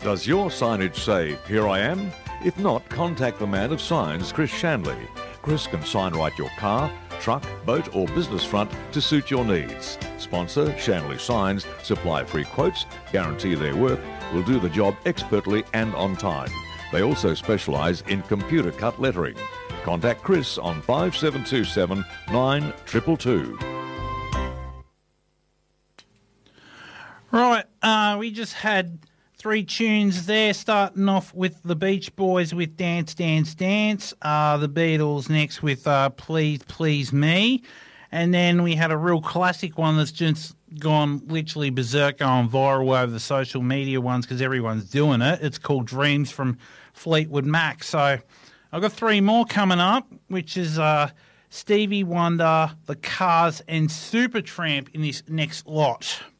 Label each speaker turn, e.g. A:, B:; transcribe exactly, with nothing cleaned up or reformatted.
A: Does your signage say, "Here I am"? If not, contact the man of signs, Chris Shanley. Chris can sign write your car, truck, boat or business front to suit your needs. Sponsor Shanley Signs, supply free quotes, guarantee their work, will do the job expertly and on time. They also specialise in computer cut lettering. Contact Chris on five seven two seven nine two two two.
B: Right, uh, we just had three tunes there, starting off with the Beach Boys with Dance, Dance, Dance, uh, the Beatles next with uh, Please, Please Me, and then we had a real classic one that's just gone literally berserk, going viral over the social media ones because everyone's doing it. It's called Dreams from Fleetwood Mac. So I've got three more coming up, which is uh, Stevie Wonder, The Cars and Supertramp in this next lot.